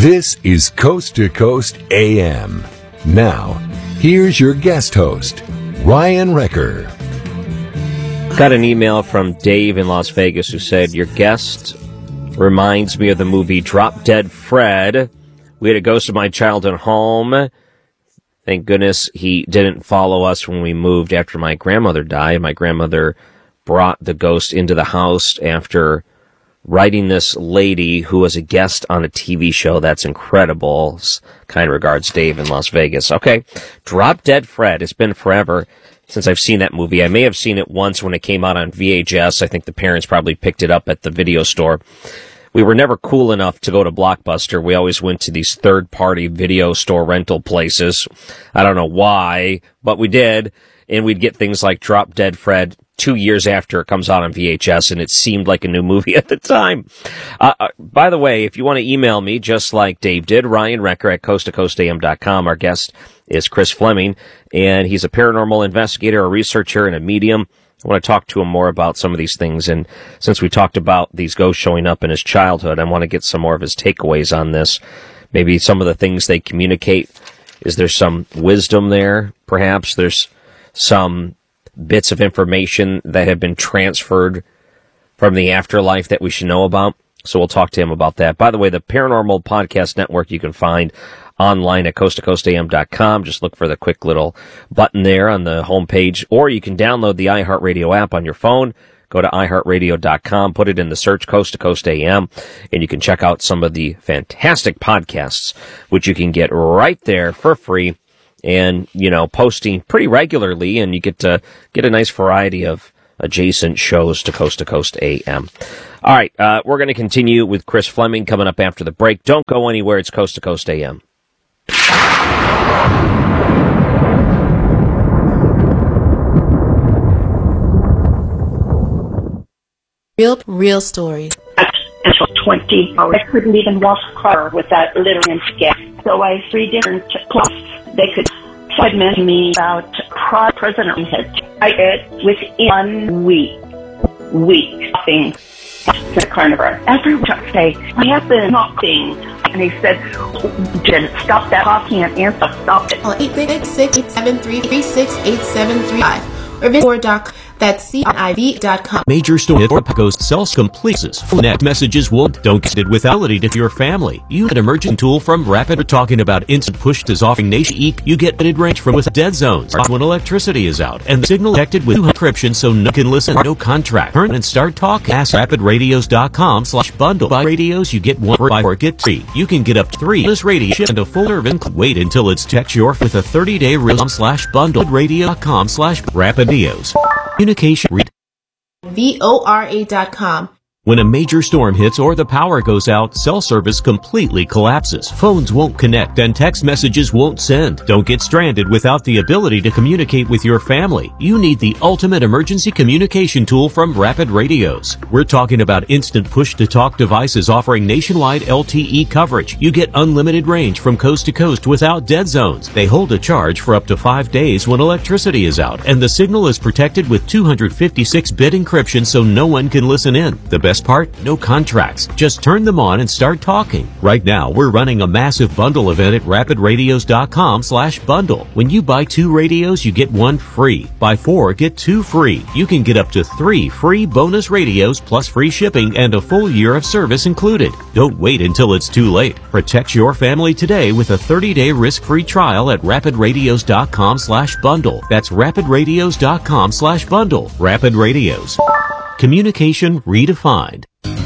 This is Coast to Coast AM. Now, here's your guest host, Ryan Recker. Got an email from Dave in Las Vegas who said, your guest reminds me of the movie Drop Dead Fred. We had a ghost of my childhood home. Thank goodness he didn't follow us when we moved after my grandmother died. My grandmother brought the ghost into the house after writing this lady who was a guest on a TV show. That's incredible. Kind regards, Dave in Las Vegas. Okay, Drop Dead Fred. It's been forever since I've seen that movie. I may have seen it once when it came out on VHS. I think the parents probably picked it up at the video store. We were never cool enough to go to Blockbuster. We always went to these third-party video store rental places. I don't know why, but we did. And we'd get things like Drop Dead Fred 2 years after it comes out on VHS, and it seemed like a new movie at the time. By the way, if you want to email me, just like Dave did, Ryan Recker at coasttocoastam.com. Our guest is Chris Fleming, and he's a paranormal investigator, a researcher, and a medium. I want to talk to him more about some of these things, and since we talked about these ghosts showing up in his childhood, I want to get some more of his takeaways on this. Maybe some of the things they communicate. Is there some wisdom there? Perhaps there's some bits of information that have been transferred from the afterlife that we should know about. So we'll talk to him about that. By the way, the Paranormal Podcast Network you can find online at coasttocoastam.com. Just look for the quick little button there on the homepage, or you can download the iHeartRadio app on your phone. Go to iHeartRadio.com, put it in the search Coast to Coast AM, and you can check out some of the fantastic podcasts, which you can get right there for free. And, you know, posting pretty regularly, and you get to get a nice variety of adjacent shows to Coast AM. All right, we're going to continue with Chris Fleming coming up after the break. Don't go anywhere. It's Coast to Coast AM. Real stories. Until 20 hours. I couldn't even walk car with that littering scare. So I had 3 different clubs. They could segment me about President Hit. I did within 1 week. Nothing. The carnivore. Everyone would say, I have been knocking. And he said, Jen, stop that talking and answer. Stop it. 866-873-368735 or visit Word.com. That's CIV.com. Major Storm Ghost sells completes. Net messages don't get it with ability to your family. You get an emergent tool from Rapid. We're talking about instant push dissolving nation. You get limited range from with dead zones when electricity is out, and the signal detected with encryption so no one can listen. No contract. Turn and start talking. Ask rapidradios.com/bundle. Buy radios, you get 1 or get 3. You can get up to 3 this radio and a full service. Wait until it's checked your with a 30-day /bundle. Radio.com/rapidradios. Communication VOA.com. When a major storm hits or the power goes out, cell service completely collapses. Phones won't connect and text messages won't send. Don't get stranded without the ability to communicate with your family. You need the ultimate emergency communication tool from Rapid Radios. We're talking about instant push-to-talk devices offering nationwide LTE coverage. You get unlimited range from coast to coast without dead zones. They hold a charge for up to 5 days when electricity is out, and the signal is protected with 256-bit encryption so no one can listen in. The best part? No contracts. Just turn them on and start talking. Right now, we're running a massive bundle event at rapidradios.com/bundle. When you buy 2 radios, you get 1 free. Buy 4, get 2 free. You can get up to 3 free bonus radios plus free shipping and a full year of service included. Don't wait until it's too late. Protect your family today with a 30-day risk-free trial at rapidradios.com/bundle. That's rapidradios.com/bundle. Rapid Radios. Communication redefined.